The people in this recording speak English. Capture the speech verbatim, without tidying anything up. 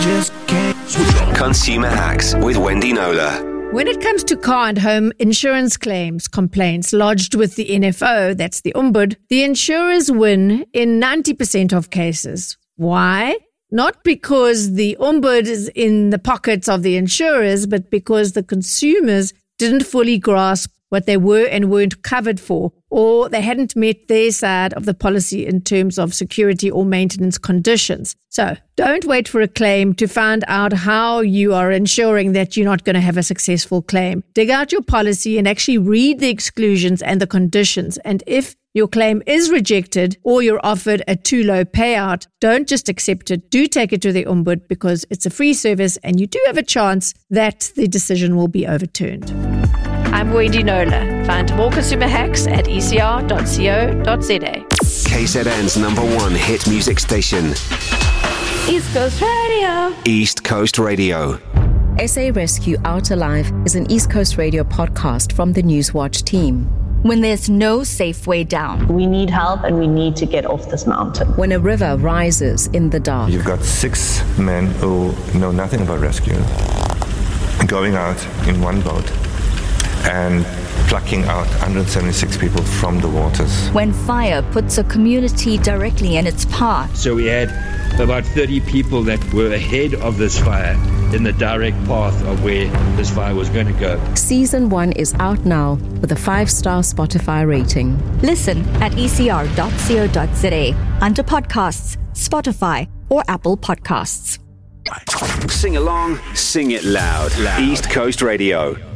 Just can't switch on. Consumer Hacks with Wendy Nola. When it comes to car and home insurance claims complaints lodged with the N F O, that's the Umbud, the insurers win in ninety percent of cases. Why? Not because the Umbud is in the pockets of the insurers, but because the consumers didn't fully grasp what they were and weren't covered for, or they hadn't met their side of the policy in terms of security or maintenance conditions. So don't wait for a claim to find out how you are ensuring that you're not going to have a successful claim. Dig out your policy and actually read the exclusions and the conditions. And if your claim is rejected or you're offered a too low payout, don't just accept it. Do take it to the Umbud because it's a free service and you do have a chance that the decision will be overturned. I'm Wendy Nola. Find more consumer hacks at e c r dot co dot z a. K Z N's number one hit music station. East Coast Radio. East Coast Radio. S A Rescue Out Alive is an East Coast Radio podcast from the Newswatch team. When there's no safe way down. We need help and we need to get off this mountain. When a river rises in the dark. You've got six men who know nothing about rescue going out in one boat and plucking out one hundred seventy-six people from the waters. When fire puts a community directly in its path. So we had about thirty people that were ahead of this fire in the direct path of where this fire was going to go. Season one is out now with a five-star Spotify rating. Listen at e c r dot co dot z a under podcasts, Spotify, or Apple Podcasts. Sing along, sing it loud. loud. East Coast Radio.